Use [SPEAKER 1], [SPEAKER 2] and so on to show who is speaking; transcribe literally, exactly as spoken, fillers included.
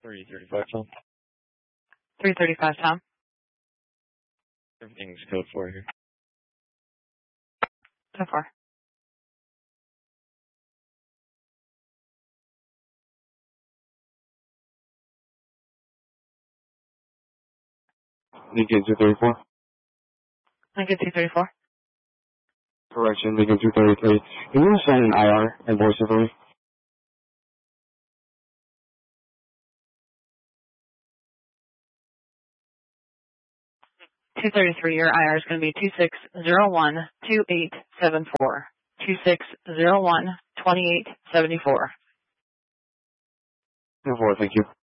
[SPEAKER 1] three thirty-five, Tom.
[SPEAKER 2] three thirty-five, Tom.
[SPEAKER 1] Everything's code four here.
[SPEAKER 2] So far.
[SPEAKER 3] Lincoln two thirty-four.
[SPEAKER 2] Lincoln two thirty-four.
[SPEAKER 3] Correction, Lincoln two thirty-three. Can you send an I R and voice it for me?
[SPEAKER 2] two thirty-three, your I R is going to be two six zero one, two eight seven four. two six zero one, two eight seven four.
[SPEAKER 3] Four, thank you.